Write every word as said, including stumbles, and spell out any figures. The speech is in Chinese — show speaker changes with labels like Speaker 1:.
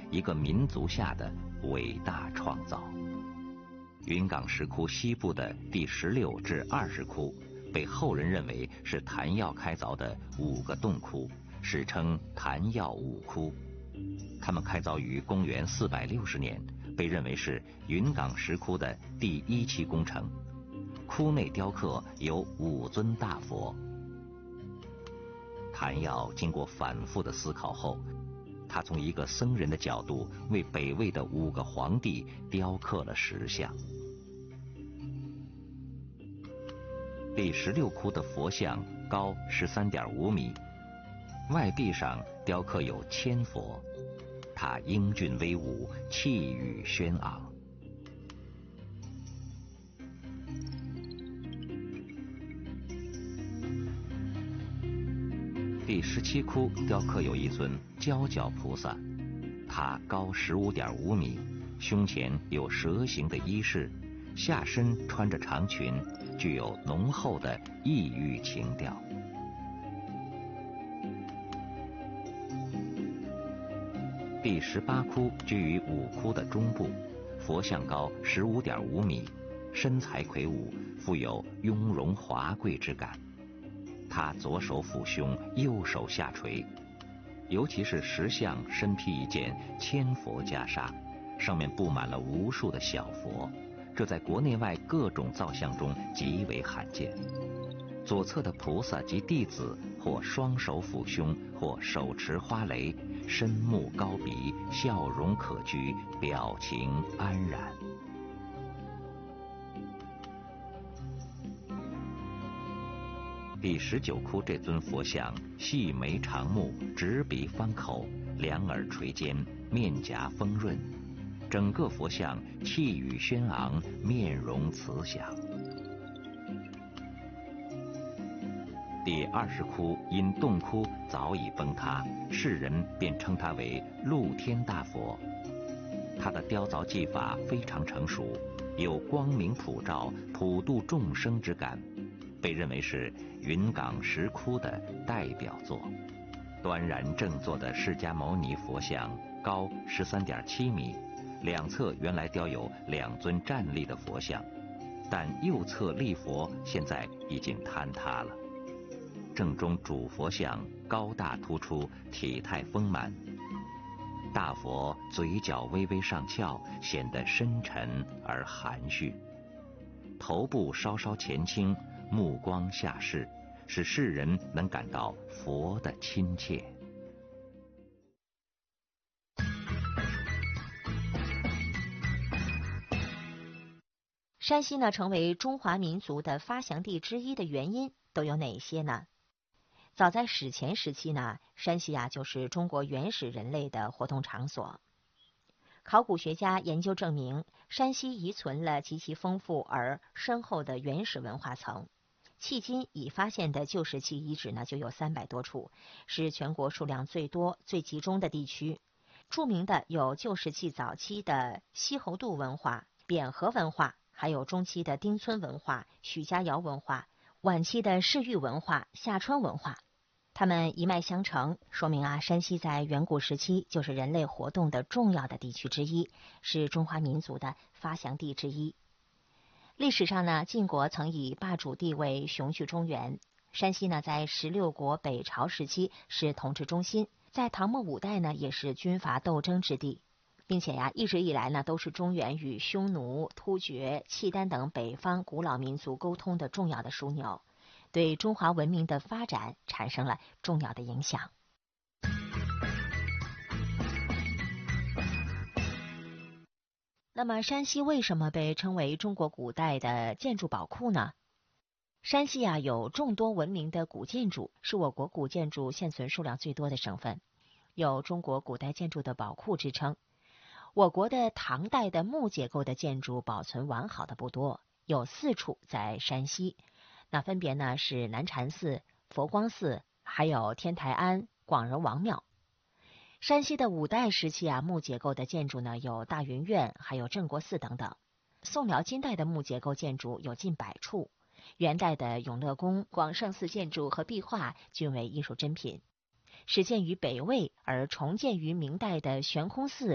Speaker 1: 一个民族下的伟大创造。云冈石窟西部的第十六至二十窟，被后人认为是谭耀开凿的五个洞窟，史称谭耀五窟。它们开凿于公元四百六十年，被认为是云冈石窟的第一期工程。窟内雕刻有五尊大佛。谭耀经过反复的思考后，他从一个僧人的角度为北魏的五个皇帝雕刻了石像。第十六窟的佛像高十三点五米，外壁上雕刻有千佛，他英俊威武，气宇轩昂。第十七窟雕刻有一尊焦角菩萨，他高十五点五米，胸前有蛇形的衣饰，下身穿着长裙，具有浓厚的异域情调。第十八窟居于五窟的中部，佛像高十五点五米，身材魁梧，富有雍容华贵之感。他左手抚胸，右手下垂，尤其是石像身披一件千佛袈裟，上面布满了无数的小佛，这在国内外各种造像中极为罕见。左侧的菩萨及弟子或双手抚胸，或手持花蕾，深目高鼻，笑容可掬，表情安然。第十九窟这尊佛像细眉长目，直鼻方口，两耳垂肩，面颊丰润，整个佛像气宇轩昂，面容慈祥。第二十窟因洞窟早已崩塌，世人便称它为露天大佛。它的雕凿技法非常成熟，有光明普照、普度众生之感，被认为是云冈石窟的代表作。端然正坐的释迦牟尼佛像高十三点七米，两侧原来雕有两尊站立的佛像，但右侧立佛现在已经坍塌了。正中主佛像高大突出，体态丰满，大佛嘴角微微上翘，显得深沉而含蓄，头部稍稍前倾，目光下视，使世人能感到佛的亲切。
Speaker 2: 山西呢，成为中华民族的发祥地之一的原因都有哪些呢？早在史前时期呢，山西啊就是中国原始人类的活动场所。考古学家研究证明，山西遗存了极其丰富而深厚的原始文化层。迄今已发现的旧石器遗址呢就有三百多处，是全国数量最多、最集中的地区。著名的有旧石器早期的西侯渡文化、汴河文化，还有中期的丁村文化、许家窑文化，晚期的世域文化、夏川文化。它们一脉相承，说明啊，山西在远古时期就是人类活动的重要的地区之一，是中华民族的发祥地之一。历史上呢，晋国曾以霸主地位雄踞中原，山西呢在十六国北朝时期是统治中心，在唐末五代呢也是军阀斗争之地，并且呀一直以来呢都是中原与匈奴、突厥、契丹等北方古老民族沟通的重要的枢纽，对中华文明的发展产生了重要的影响。那么山西为什么被称为中国古代的建筑宝库呢？山西啊有众多闻名的古建筑，是我国古建筑现存数量最多的省份，有中国古代建筑的宝库之称。我国的唐代的木结构的建筑保存完好的不多，有四处在山西，那分别呢是南禅寺、佛光寺，还有天台庵、广仁王庙。山西的五代时期啊，木结构的建筑呢有大云院，还有镇国寺等等。宋辽金代的木结构建筑有近百处，元代的永乐宫、广胜寺建筑和壁画均为艺术珍品。始建于北魏而重建于明代的悬空寺